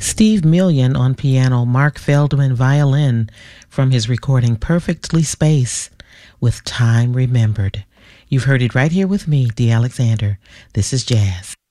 Steve Million on piano, Mark Feldman violin from his recording Perfectly Spaced with Time Remembered. You've heard it right here with me, Dee Alexander. This is Jazz.